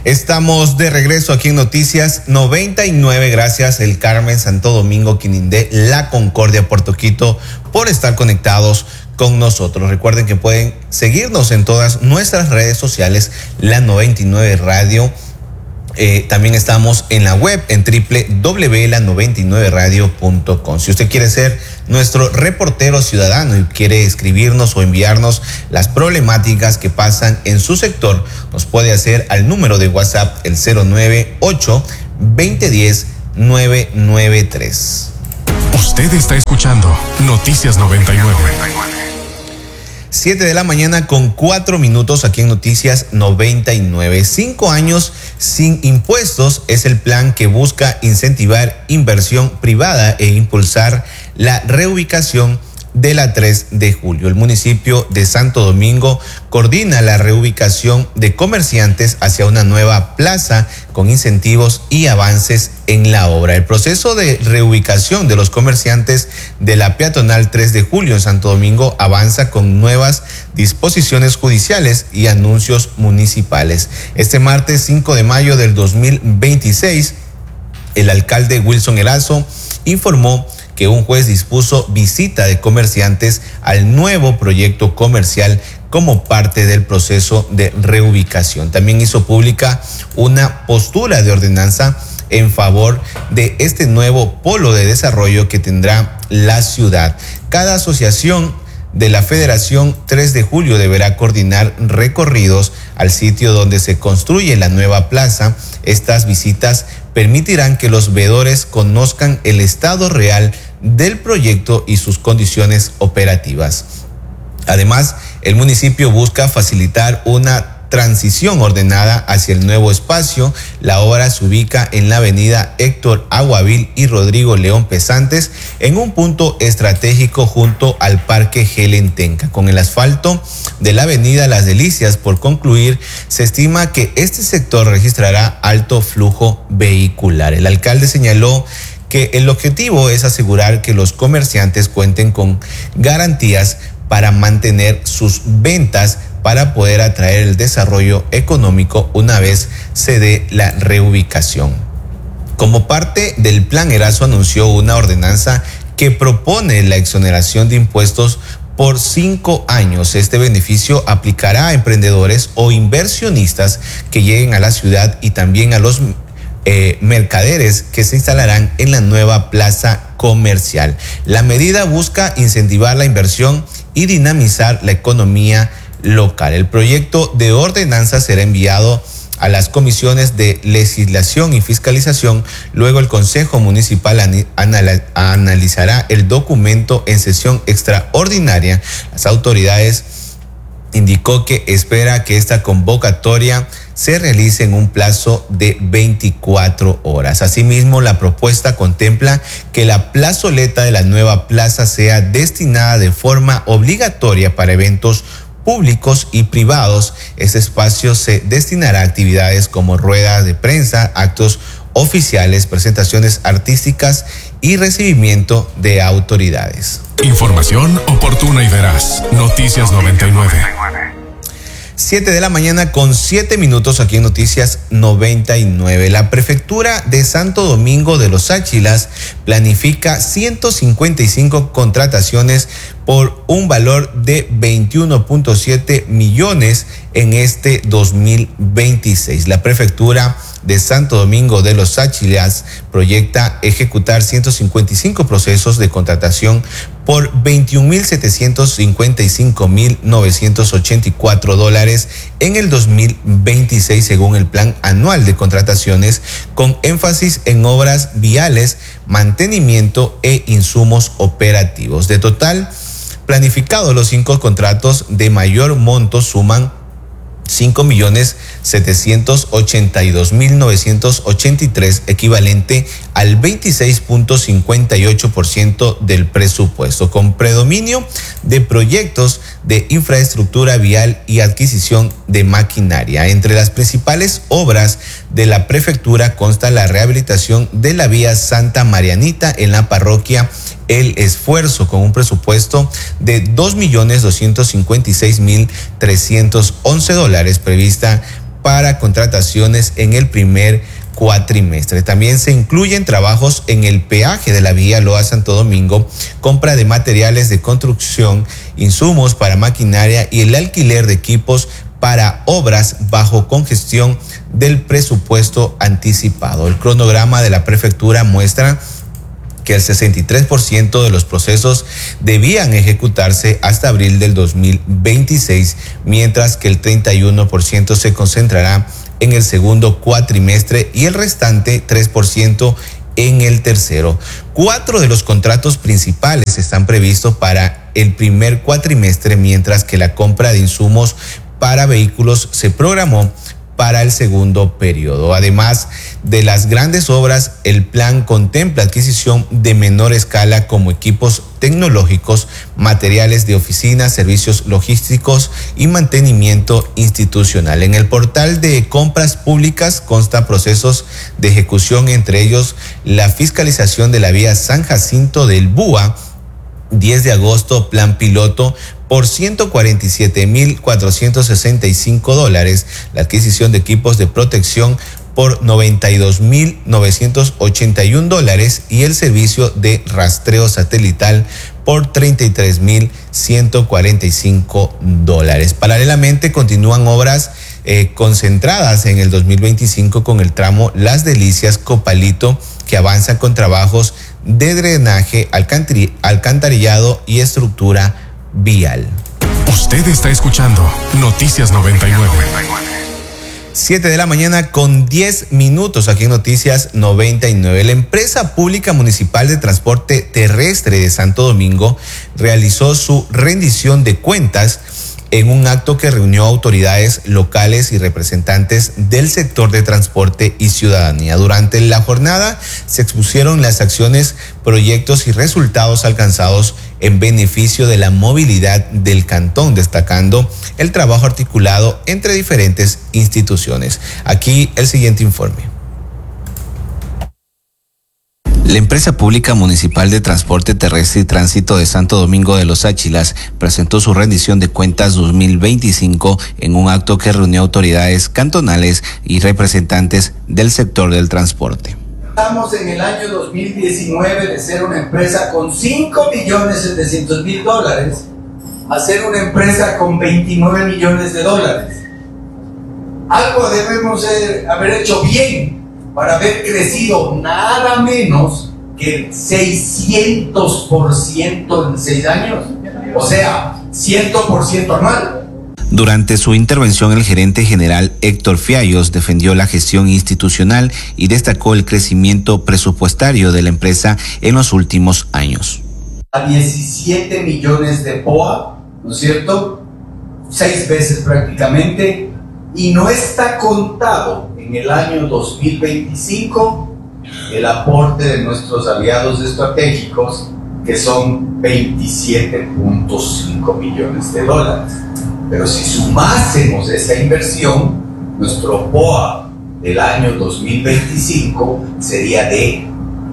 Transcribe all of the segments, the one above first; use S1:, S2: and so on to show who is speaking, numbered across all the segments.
S1: Estamos de regreso aquí en Noticias 99. Gracias el Carmen, Santo Domingo, Quinindé, La Concordia, Puerto Quito, por estar conectados con nosotros. Recuerden que pueden seguirnos en todas nuestras redes sociales, La 99 Radio. También estamos en la web en www.la99radio.com. Si usted quiere ser nuestro reportero ciudadano y quiere escribirnos o enviarnos las problemáticas que pasan en su sector, nos puede hacer al número de WhatsApp el 098-2010-993.
S2: Usted está escuchando Noticias 99.
S1: 7 de la mañana con 4 minutos aquí en Noticias 99. 5 años sin impuestos es el plan que busca incentivar inversión privada e impulsar la reubicación de la 3 de julio. El municipio de Santo Domingo coordina la reubicación de comerciantes hacia una nueva plaza con incentivos y avances en la obra. El proceso de reubicación de los comerciantes de la peatonal 3 de julio en Santo Domingo avanza con nuevas disposiciones judiciales y anuncios municipales. Este martes 5 de mayo del 2026, el alcalde Wilson Erazo informó que un juez dispuso visita de comerciantes al nuevo proyecto comercial como parte del proceso de reubicación. También hizo pública una postura de ordenanza en favor de este nuevo polo de desarrollo que tendrá la ciudad. Cada asociación de la Federación 3 de Julio deberá coordinar recorridos al sitio donde se construye la nueva plaza. Estas visitas permitirán que los veedores conozcan el estado real del proyecto y sus condiciones operativas. Además, el municipio busca facilitar una transición ordenada hacia el nuevo espacio. La obra se ubica en la avenida Héctor Aguavil y Rodrigo León Pesantes, en un punto estratégico junto al Parque Gelentenca. Con el asfalto de la avenida Las Delicias por concluir, se estima que este sector registrará alto flujo vehicular. El alcalde señaló que el objetivo es asegurar que los comerciantes cuenten con garantías para mantener sus ventas, para poder atraer el desarrollo económico una vez se dé la reubicación. Como parte del plan, Erazo anunció una ordenanza que propone la exoneración de impuestos por 5 años. Este beneficio aplicará a emprendedores o inversionistas que lleguen a la ciudad y también a los mercaderes que se instalarán en la nueva plaza comercial. La medida busca incentivar la inversión y dinamizar la economía local. El proyecto de ordenanza será enviado a las comisiones de legislación y fiscalización. Luego el Consejo Municipal analizará el documento en sesión extraordinaria. Las autoridades indicó que espera que esta convocatoria se realice en un plazo de 24 horas. Asimismo, la propuesta contempla que la plazoleta de la nueva plaza sea destinada de forma obligatoria para eventos públicos y privados. Este espacio se destinará a actividades como ruedas de prensa, actos oficiales, presentaciones artísticas y recibimiento de autoridades.
S2: Información oportuna y veraz. Noticias 99.
S1: 7 de la mañana con 7 minutos aquí en Noticias 99. La Prefectura de Santo Domingo de los Áchilas planifica 155 contrataciones por un valor de 21.7 millones en este 2026. La Prefectura de Santo Domingo de los Áchilas proyecta ejecutar 155 procesos de contratación por $21.755.984 en el 2026, según el Plan Anual de Contrataciones, con énfasis en obras viales, mantenimiento e insumos operativos. De total planificado, los 5 contratos de mayor monto suman 5.782.983, equivalente al 26.58% del presupuesto, con predominio de proyectos de infraestructura vial y adquisición de maquinaria. Entre las principales obras de la prefectura consta la rehabilitación de la vía Santa Marianita en la parroquia El Esfuerzo, con un presupuesto de $2.256.311 prevista para contrataciones en el primer cuatrimestre. También se incluyen trabajos en el peaje de la vía Loa-Santo Domingo, compra de materiales de construcción, insumos para maquinaria y el alquiler de equipos para obras bajo congestión del presupuesto anticipado. El cronograma de la prefectura muestra que el 63% de los procesos debían ejecutarse hasta abril del 2026, mientras que el 31% se concentrará en el segundo cuatrimestre y el restante 3% en el tercero. 4 de los contratos principales están previstos para el primer cuatrimestre, mientras que la compra de insumos para vehículos se programó para el segundo periodo. Además de las grandes obras, el plan contempla adquisición de menor escala como equipos tecnológicos, materiales de oficina, servicios logísticos y mantenimiento institucional. En el portal de compras públicas consta procesos de ejecución, entre ellos la fiscalización de la vía San Jacinto del Búa, 10 de agosto, plan piloto por $147,465, la adquisición de equipos de protección por $92,981 y el servicio de rastreo satelital por $33,145. Paralelamente continúan obras concentradas en el 2025 con el tramo Las Delicias Copalito, que avanzan con trabajos de drenaje, alcantarillado y estructura vial.
S2: Usted está escuchando Noticias 99.
S1: 7 de la mañana con 10 minutos aquí en Noticias 99. La empresa pública municipal de transporte terrestre de Santo Domingo realizó su rendición de cuentas en un acto que reunió autoridades locales y representantes del sector de transporte y ciudadanía. Durante la jornada se expusieron las acciones, proyectos y resultados alcanzados en beneficio de la movilidad del cantón, destacando el trabajo articulado entre diferentes instituciones. Aquí el siguiente informe. La empresa pública municipal de transporte terrestre y tránsito de Santo Domingo de los Áchilas presentó su rendición de cuentas 2025 en un acto que reunió autoridades cantonales y representantes del sector del transporte.
S3: Estamos en el año 2019 de ser una empresa con $5,700,000 a ser una empresa con $29 millones. Algo debemos haber hecho bien para haber crecido nada menos que 600% en 6 años, o sea, 100% anual.
S1: Durante su intervención, el gerente general Héctor Fiallos defendió la gestión institucional y destacó el crecimiento presupuestario de la empresa en los últimos años.
S3: A 17 millones de POA, ¿no es cierto? 6 veces prácticamente, y no está contado en el año 2025 el aporte de nuestros aliados estratégicos, que son $27.5 millones. Pero si sumásemos esa inversión, nuestro POA del año 2025 sería de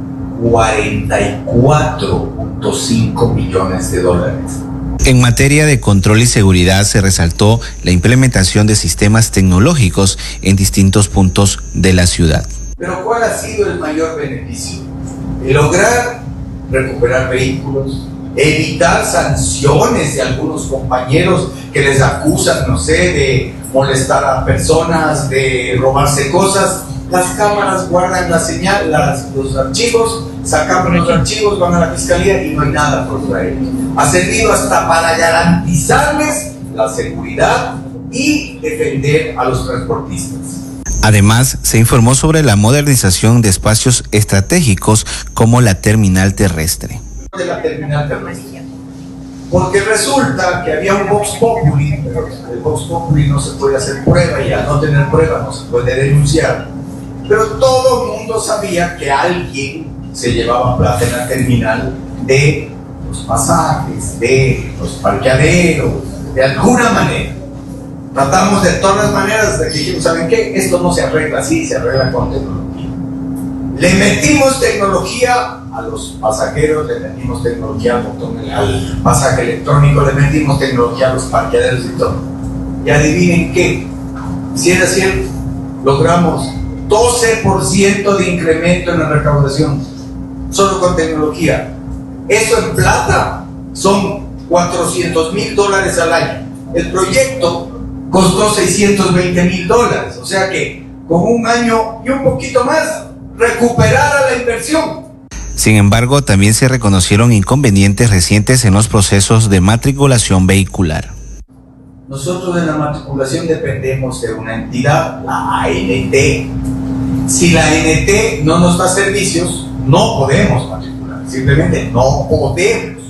S3: $44.5 millones.
S1: En materia de control y seguridad se resaltó la implementación de sistemas tecnológicos en distintos puntos de la ciudad.
S3: Pero ¿cuál ha sido el mayor beneficio? El lograr recuperar vehículos, evitar sanciones de algunos compañeros que les acusan, no sé, de molestar a personas, de robarse cosas. Las cámaras guardan la señal, los archivos, sacamos los archivos, van a la fiscalía y no hay nada contra ellos. Ha servido hasta para garantizarles la seguridad y defender a los transportistas.
S1: Además, se informó sobre la modernización de espacios estratégicos como la terminal terrestre.
S3: De la terminal terrestre. Porque resulta que había un Vox Populi, pero el Vox Populi no se puede hacer prueba y al no tener prueba no se puede denunciar. Pero todo el mundo sabía que alguien se llevaba plata en la terminal de los pasajes, de los parqueaderos, de alguna manera. Tratamos de todas las maneras de que dijimos, ¿saben qué? Esto no se arregla así, se arregla con tecnología. Le metimos tecnología a los pasajeros, le metimos tecnología al pasaje electrónico, le metimos tecnología a los parqueaderos y todo. Y adivinen qué, Si era cierto, logramos 12% de incremento en la recaudación, solo con tecnología. Eso en plata son $400,000 al año. El proyecto costó $620,000, o sea que con un año y un poquito más recuperara la inversión.
S1: Sin embargo, también se reconocieron inconvenientes recientes en los procesos de matriculación vehicular.
S3: Nosotros de la matriculación dependemos de una entidad, la ANT. Si la ANT no nos da servicios, no podemos matricular, simplemente no podemos.